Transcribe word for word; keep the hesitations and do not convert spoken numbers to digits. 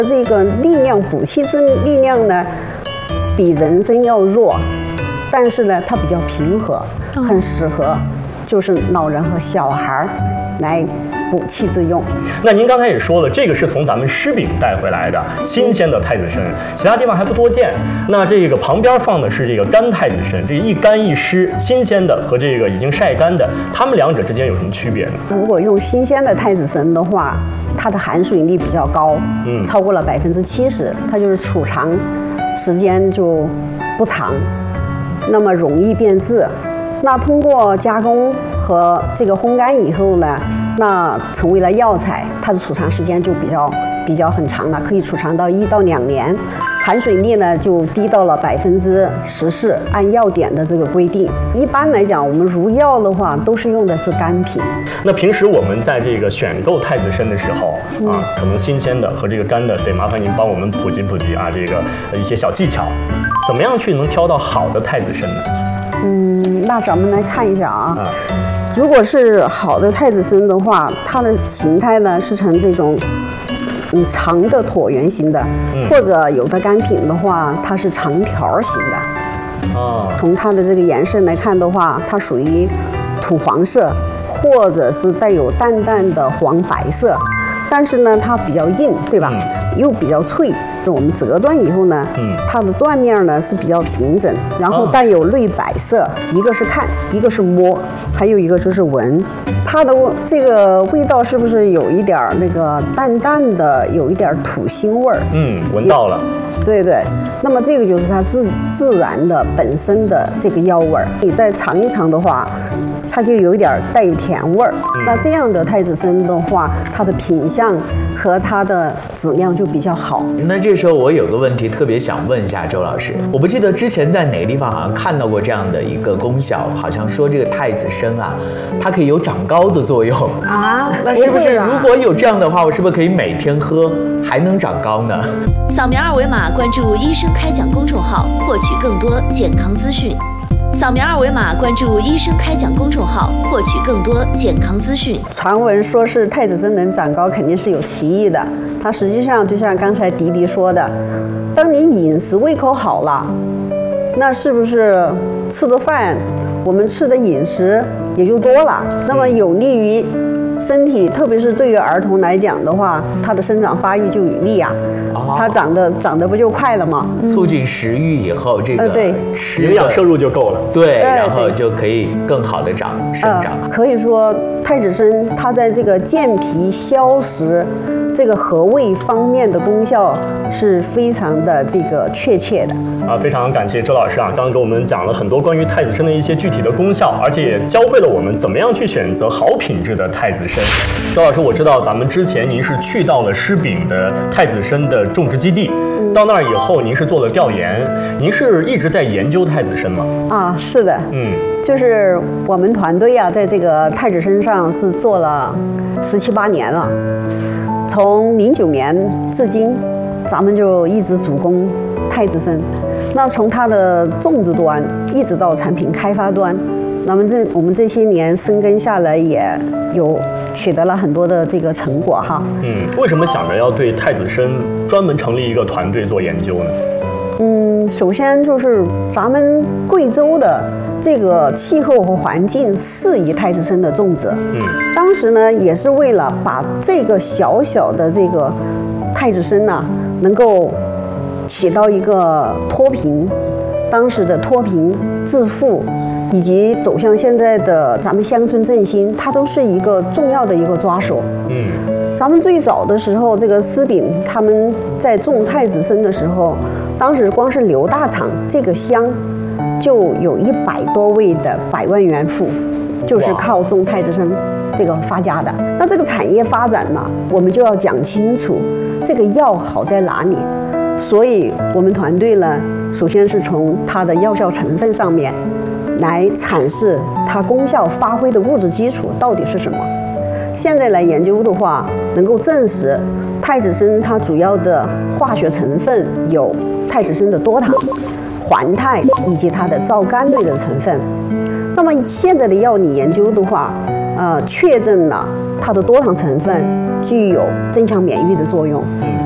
这个力量补气之力量呢，比人参要弱，但是呢，它比较平和，很适合就是老人和小孩来补气之用。 那您刚才也说了，这个是从咱们狮饼带回来的新鲜的太子参，其他地方还不多见。那这个旁边放的是这个干太子参，这一干一湿，新鲜的和这个已经晒干的，它们两者之间有什么区别呢？ 如果用新鲜的太子参的话，它的含水率比较高，嗯，超过了百分之七十，它就是储藏时间就不长，那么容易变质。那通过加工和这个烘干以后呢，那成为了药材，它的储藏时间就比较比较很长了，可以储藏到一到两年，含水率呢就低到了百分之十四，按药典的这个规定。一般来讲，我们入药的话都是用的是干品。 那平时我们在这个选购太子参的时候啊，可能新鲜的和这个干的，得麻烦您帮我们普及普及啊，这个一些小技巧，怎么样去能挑到好的太子参呢？ 嗯，那咱们来看一下啊。啊如果是好的太子参的话，它的形态呢是呈这种嗯长的椭圆形的，嗯、或者有的干品的话，它是长条形的。哦，从它的这个颜色来看的话，它属于土黄色，或者是带有淡淡的黄白色。但是呢，它比较硬，对吧？嗯、又比较脆。我们折断以后呢，嗯、它的断面呢是比较平整，然后带有绿白色。哦、一个是看，一个是摸，还有一个就是闻。它的这个味道是不是有一点那个淡淡的，有一点土腥味儿？ 嗯，闻到了。 对对，那么这个就是它自自然的本身的这个药味儿。你再尝一尝的话，它就有一点带有甜味儿。嗯、那这样的太子参的话，它的品相和它的质量就比较好。 那这时候我有个问题特别想问一下周老师，我不记得之前在哪个地方好像看到过这样的一个功效，好像说这个太子参啊，它可以有长高的作用啊。那是不是如果有这样的话，我是不是可以每天喝还能长高呢？ 扫描二维码关注医生开讲公众号，获取更多健康资讯。扫描二维码关注医生开讲公众号，获取更多健康资讯。 传闻说是太子参能长高，肯定是有歧义的。它实际上就像刚才迪迪说的，当你饮食胃口好了，那是不是吃的饭，我们吃的饮食也就多了？那么有利于身体，特别是对于儿童来讲的话，它的生长发育就有利啊。它长得长得不就快了吗？ 促进食欲以后，这个对吃营养摄入就够了。 对，然后就可以更好的长生长。 呃、可以说太子参它在这个健脾消食、这个和胃方面的功效是非常的这个确切的。 啊，非常感谢周老师啊，刚刚给我们讲了很多关于太子参的一些具体的功效，而且也教会了我们怎么样去选择好品质的太子参。周老师，我知道咱们之前您是去到了狮饼的太子参的种植基地，嗯、到那儿以后您是做了调研，您是一直在研究太子参吗？ 啊，是的， 嗯， 就是我们团队啊，在这个太子参上是做了十七八年了，从零九年至今，咱们就一直主攻太子参。那从它的种植端一直到产品开发端，那么这我们这些年深耕下来，也有取得了很多的这个成果哈。 嗯，为什么想着要对太子参专门成立一个团队做研究呢？ 嗯，首先就是咱们贵州的这个气候和环境适宜太子参的种植。嗯，当时呢也是为了把这个小小的这个太子参呢能够起到一个脱贫，当时的脱贫致富，以及走向现在的咱们乡村振兴，它都是一个重要的一个抓手。嗯，咱们最早的时候，这个狮饼他们在种太子参的时候，当时光是刘大厂这个乡就有一百多位的百万元富，就是靠种太子参这个发家的。那这个产业发展呢，我们就要讲清楚这个药好在哪里。所以我们团队呢，首先是从它的药效成分上面来阐释它功效发挥的物质基础到底是什么。现在来研究的话，能够证实太子参它主要的化学成分有太子参的多糖、环肽以及它的皂苷类的成分。那么现在的药理研究的话，呃，确证了它的多糖成分具有增强免疫的作用。